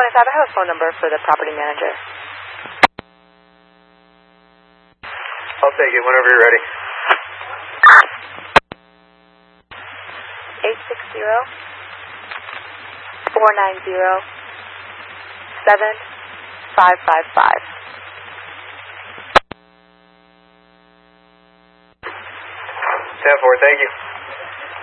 North Idaho phone number for the property manager. I'll take it whenever you're ready. 860-490-7555. 10-4, thank you.